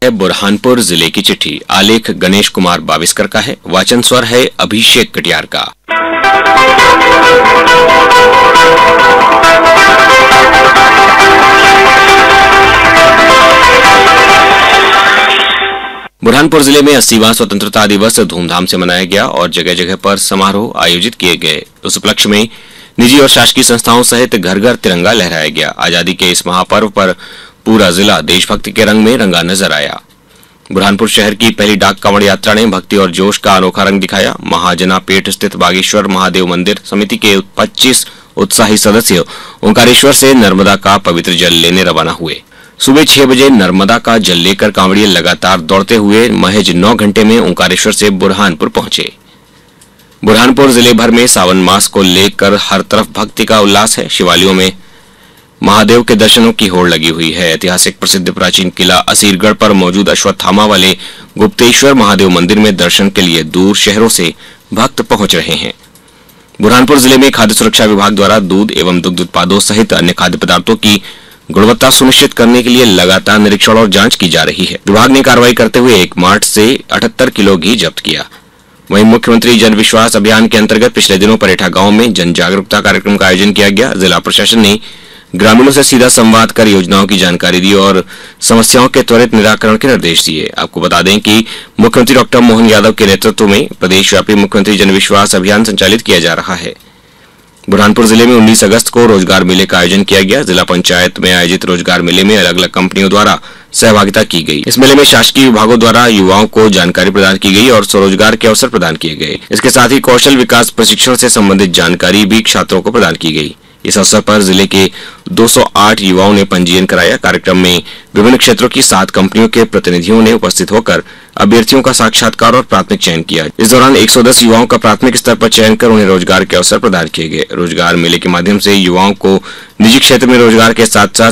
बुरहानपुर जिले की चिट्ठी। आलेख गणेश कुमार बाविस्कर का है। वाचन स्वर है अभिषेक कटियार का। बुरहानपुर जिले में 80वां स्वतंत्रता दिवस धूमधाम से मनाया गया और जगह जगह पर समारोह आयोजित किए गए। उस उपलक्ष्य में निजी और शासकीय संस्थाओं सहित घर घर तिरंगा लहराया गया। आजादी के इस महापर्व पर पूरा जिला देशभक्ति के रंग में रंगा नजर आया। बुरहानपुर शहर की पहली डाक कांवड़ यात्रा ने भक्ति और जोश का अनोखा रंग दिखाया। महाजना पेट स्थित बागेश्वर महादेव मंदिर समिति के 25 उत्साही सदस्य ओंकारेश्वर से नर्मदा का पवित्र जल लेने रवाना हुए। सुबह 6 बजे नर्मदा का जल लेकर कांवड़िए लगातार दौड़ते हुए महज 9 घंटे में ओंकारेश्वर से बुरहानपुर पहुंचे। बुरहानपुर जिले भर में सावन मास को लेकर हर तरफ भक्ति का उल्लास है। शिवालयों में महादेव के दर्शनों की होड़ लगी हुई है। ऐतिहासिक प्रसिद्ध प्राचीन किला असीरगढ़ पर मौजूद अश्वत्थामा वाले गुप्तेश्वर महादेव मंदिर में दर्शन के लिए दूर शहरों से भक्त पहुंच रहे हैं। बुरहानपुर जिले में खाद्य सुरक्षा विभाग द्वारा दूध एवं दुग्ध उत्पादों सहित अन्य खाद्य पदार्थों की गुणवत्ता सुनिश्चित करने के लिए लगातार निरीक्षण और जांच की जा रही है। विभाग ने कार्रवाई करते हुए 1 मार्च से 78 किलो घी जब्त किया। वहीं मुख्यमंत्री जन विश्वास अभियान के अंतर्गत पिछले दिनों परेठा गांव में जन जागरूकता कार्यक्रम का आयोजन किया गया। जिला प्रशासन ने ग्रामीणों से सीधा संवाद कर योजनाओं की जानकारी दी और समस्याओं के त्वरित निराकरण के निर्देश दिए। आपको बता दें कि मुख्यमंत्री डॉक्टर मोहन यादव के नेतृत्व में प्रदेशव्यापी मुख्यमंत्री जन विश्वास अभियान संचालित किया जा रहा है। बुरहानपुर जिले में 19 अगस्त को रोजगार मेले का आयोजन किया गया। जिला पंचायत में आयोजित रोजगार मेले में अलग अलग कंपनियों द्वारा सहभागिता की गई। इस मेले में शासकीय विभागों द्वारा युवाओं को जानकारी प्रदान की गई और स्वरोजगार के अवसर प्रदान किए गए। इसके साथ ही कौशल विकास प्रशिक्षण से संबंधित जानकारी भी छात्रों को प्रदान की गई। इस अवसर पर जिले के 208 युवाओं ने पंजीयन कराया। कार्यक्रम में विभिन्न क्षेत्रों की 7 कंपनियों के प्रतिनिधियों ने उपस्थित होकर अभ्यर्थियों का साक्षात्कार और प्राथमिक चयन किया। इस दौरान 110 युवाओं का प्राथमिक स्तर पर चयन कर उन्हें रोजगार के अवसर प्रदान किए गए। रोजगार मेले के माध्यम से युवाओं को निजी क्षेत्र में रोजगार के साथ साथ